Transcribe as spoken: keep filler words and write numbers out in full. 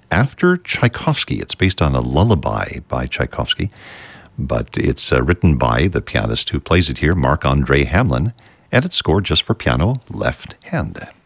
after Tchaikovsky. It's based on a lullaby by Tchaikovsky, but it's uh, written by the pianist who plays it here, Marc-Andre Hamelin, and it's scored just for piano, left hand.